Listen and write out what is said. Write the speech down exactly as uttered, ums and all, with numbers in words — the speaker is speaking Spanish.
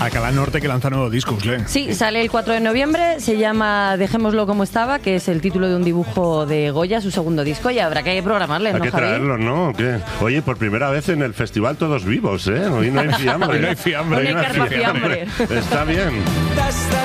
Alcalá Norte, que lanza nuevo disco, Usle. Sí, sale el cuatro de noviembre, se llama Dejémoslo como estaba, que es el título de un dibujo de Goya, su segundo disco, y habrá que programarle, ¿no, Hay que Javi? traerlo, ¿no? ¿O qué? Oye, por primera vez en el festival todos vivos, ¿eh? Hoy no hay fiambre. Hoy no hay fiambre. Hoy no hay carpa fiambre. Está bien.